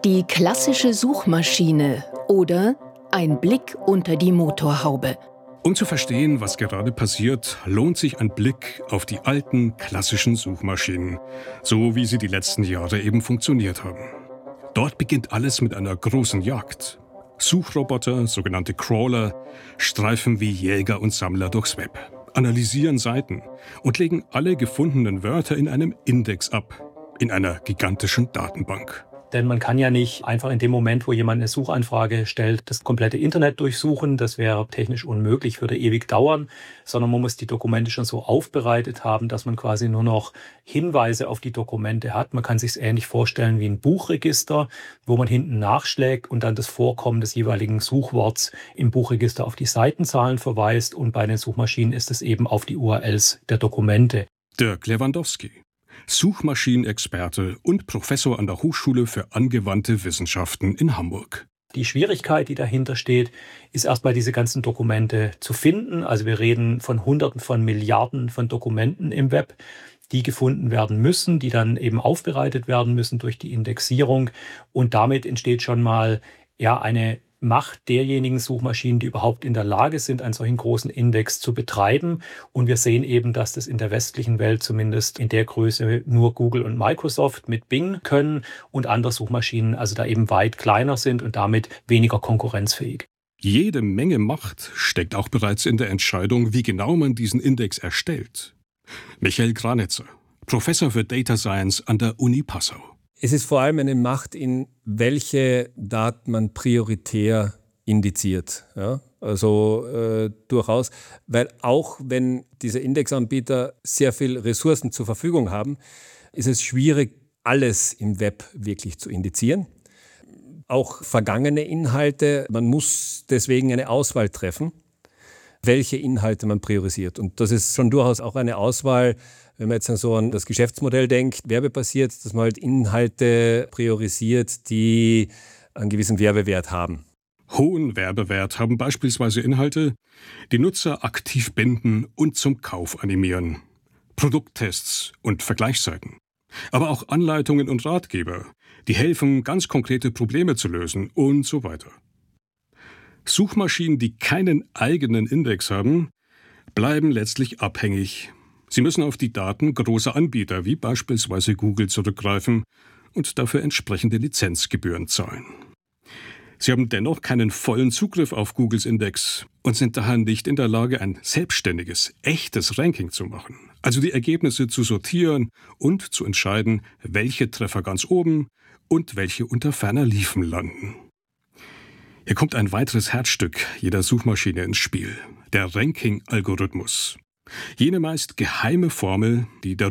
Die klassische Suchmaschine oder ein Blick unter die Motorhaube. Um zu verstehen, was gerade passiert, lohnt sich ein Blick auf die alten klassischen Suchmaschinen, so wie sie die letzten Jahre eben funktioniert haben. Dort beginnt alles mit einer großen Jagd. Suchroboter, sogenannte Crawler, streifen wie Jäger und Sammler durchs Web, analysieren Seiten und legen alle gefundenen Wörter in einem Index ab, in einer gigantischen Datenbank. Denn man kann ja nicht einfach in dem Moment, wo jemand eine Suchanfrage stellt, das komplette Internet durchsuchen. Das wäre technisch unmöglich, würde ewig dauern. Sondern man muss die Dokumente schon so aufbereitet haben, dass man quasi nur noch Hinweise auf die Dokumente hat. Man kann sich es ähnlich vorstellen wie ein Buchregister, wo man hinten nachschlägt und dann das Vorkommen des jeweiligen Suchworts im Buchregister auf die Seitenzahlen verweist. Und bei den Suchmaschinen ist es eben auf die URLs der Dokumente. Dirk Lewandowski, Suchmaschinenexperte und Professor an der Hochschule für angewandte Wissenschaften in Hamburg. Die Schwierigkeit, die dahinter steht, ist erstmal diese ganzen Dokumente zu finden. Also wir reden von Hunderten von Milliarden von Dokumenten im Web, die gefunden werden müssen, die dann eben aufbereitet werden müssen durch die Indexierung. Und damit entsteht schon mal eine Macht derjenigen Suchmaschinen, die überhaupt in der Lage sind, einen solchen großen Index zu betreiben. Und wir sehen eben, dass das in der westlichen Welt zumindest in der Größe nur Google und Microsoft mit Bing können und andere Suchmaschinen also da eben weit kleiner sind und damit weniger konkurrenzfähig. Jede Menge Macht steckt auch bereits in der Entscheidung, wie genau man diesen Index erstellt. Michael Granitzer, Professor für Data Science an der Uni Passau. Es ist vor allem eine Macht, in welche Daten man prioritär indiziert. Ja? Also durchaus, weil auch wenn diese Indexanbieter sehr viel Ressourcen zur Verfügung haben, ist es schwierig, alles im Web wirklich zu indizieren. Auch vergangene Inhalte, man muss deswegen eine Auswahl treffen, welche Inhalte man priorisiert. Und das ist schon durchaus auch eine Auswahl, wenn man jetzt so an das Geschäftsmodell denkt, werbebasiert, dass man halt Inhalte priorisiert, die einen gewissen Werbewert haben. Hohen Werbewert haben beispielsweise Inhalte, die Nutzer aktiv binden und zum Kauf animieren. Produkttests und Vergleichsseiten. Aber auch Anleitungen und Ratgeber, die helfen, ganz konkrete Probleme zu lösen und so weiter. Suchmaschinen, die keinen eigenen Index haben, bleiben letztlich abhängig. Sie müssen auf die Daten großer Anbieter wie beispielsweise Google zurückgreifen und dafür entsprechende Lizenzgebühren zahlen. Sie haben dennoch keinen vollen Zugriff auf Googles Index und sind daher nicht in der Lage, ein selbstständiges, echtes Ranking zu machen. Also die Ergebnisse zu sortieren und zu entscheiden, welche Treffer ganz oben und welche unter ferner Liefen landen. Hier kommt ein weiteres Herzstück jeder Suchmaschine ins Spiel, der Ranking-Algorithmus. Jene meist geheime Formel, die